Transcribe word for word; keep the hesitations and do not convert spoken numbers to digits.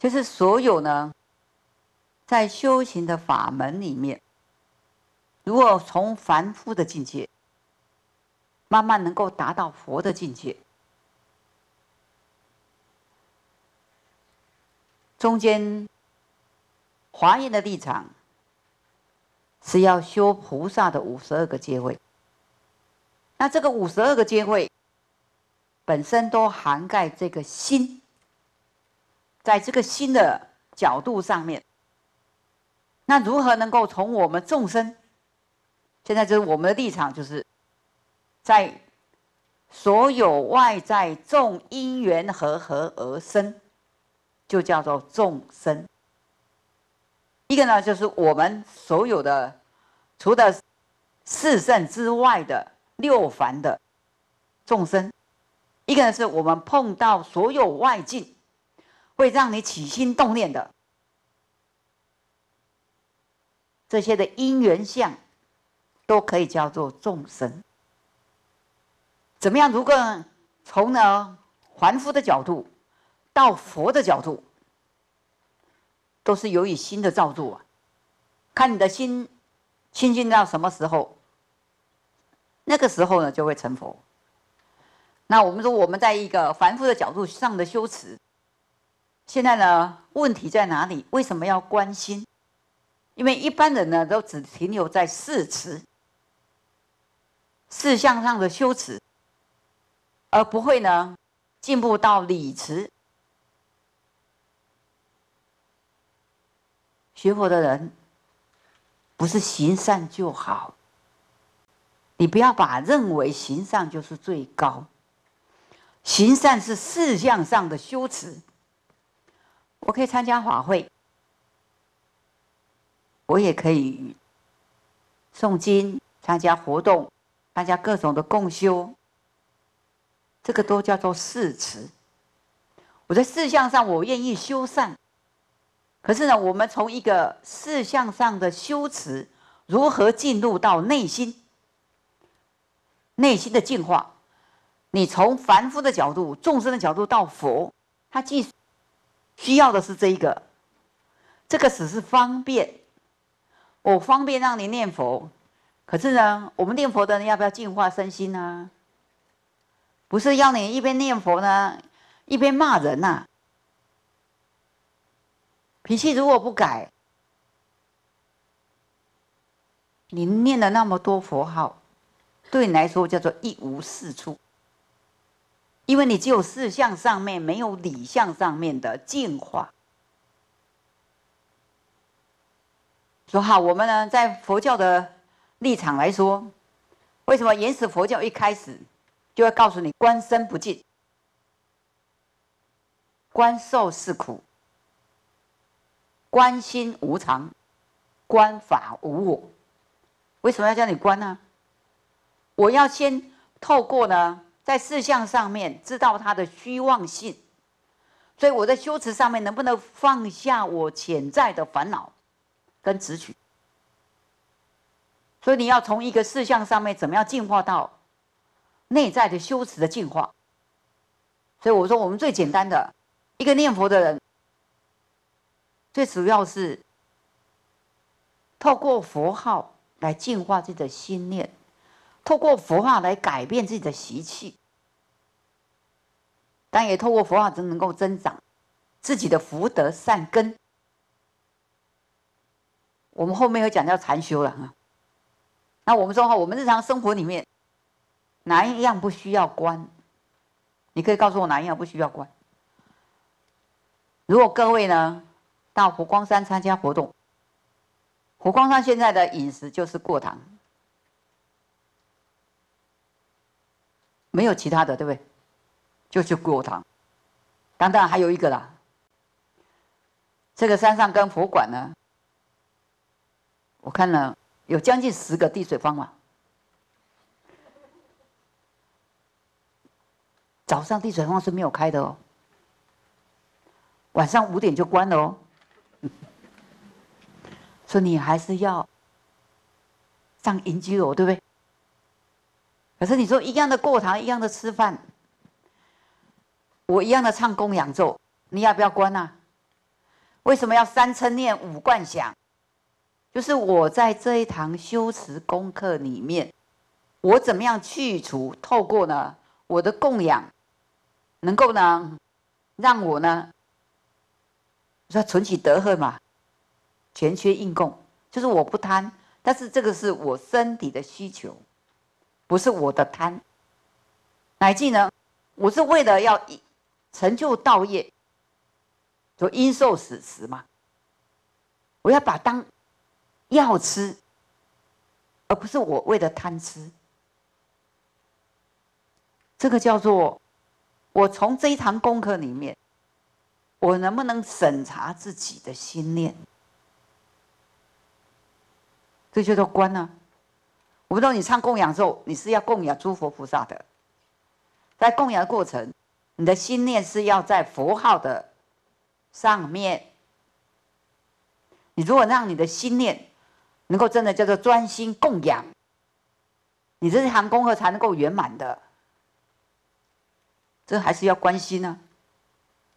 就是所有呢，在修行的法门里面，如果从凡夫的境界，慢慢能够达到佛的境界，中间华严的立场是要修菩萨的五十二个阶位。那这个五十二个阶位本身都涵盖这个心，在这个心的角度上面，那如何能够从我们众生，现在就是我们的立场，就是在所有外在众因缘和合而生，就叫做众生。一个呢，就是我们所有的除了四圣之外的六凡的众生；一个呢，是我们碰到所有外境会让你起心动念的这些的因缘相，都可以叫做众生。怎么样？如果从呢凡夫的角度到佛的角度，都是由于心的造作啊。看你的心清净到什么时候，那个时候呢就会成佛。那我们说我们在一个凡夫的角度上的修持，现在呢问题在哪里？为什么要观心？因为一般人呢都只停留在事持、事项上的修持，而不会呢进步到理持。学佛的人不是行善就好，你不要把认为行善就是最高，行善是事项上的修持。我可以参加法会，我也可以诵经、参加活动、参加各种的共修，这个都叫做事持。我在事项上我愿意修善，可是呢，我们从一个事项上的修持，如何进入到内心？内心的进化，你从凡夫的角度、众生的角度到佛，他既需要的是这一个，这个只是方便，我方便让你念佛，可是呢，我们念佛的人要不要净化身心呢？不是要你一边念佛呢，一边骂人呐、啊。脾气如果不改，你念了那么多佛号，对你来说叫做一无是处。因为你只有事项上面，没有理项上面的净化。说好，我们呢在佛教的立场来说，为什么原始佛教一开始就会告诉你观身不净，观受是苦，观心无常，观法无我。为什么要叫你观呢？我要先透过呢，在事项上面知道它的虚妄性，所以我在修持上面能不能放下我潜在的烦恼跟执取？所以你要从一个事项上面怎么样进化到内在的修持的进化。所以我说，我们最简单的一个念佛的人，最主要是透过佛号来净化自己的心念，透过佛号来改变自己的习气，但也透过佛号能够增长自己的福德善根。我们后面会讲到禅修了哈。那我们说哈，我们日常生活里面哪一样不需要观？你可以告诉我哪一样不需要观？如果各位呢到佛光山参加活动，佛光山现在的饮食就是过堂，没有其他的，对不对？就是过堂。当然还有一个啦，这个山上跟佛馆呢，我看了有将近十个地水坊嘛。早上地水坊是没有开的哦，晚上五点就关了哦。所以你还是要上银居楼，对不对？可是你说一样的过堂，一样的吃饭，我一样的唱供养咒，你要不要关啊？ 为什么要三称念五观想？就是我在这一堂修持功课里面，我怎么样去除？透过呢我的供养，能够呢让我呢，说存起德恨嘛，全缺应供，就是我不贪，但是这个是我身体的需求，不是我的贪。乃至呢，我是为了要成就道业，就因受死时嘛，我要把当药吃，而不是我为了贪吃。这个叫做我从这一堂功课里面，我能不能审查自己的心念？这就叫观啊。我不知道你唱供养的时候，你是要供养诸佛菩萨的，在供养的过程，你的心念是要在佛号的上面。你如果让你的心念能够真的叫做专心供养，你这堂功课才能够圆满的。这还是要关心呢、啊。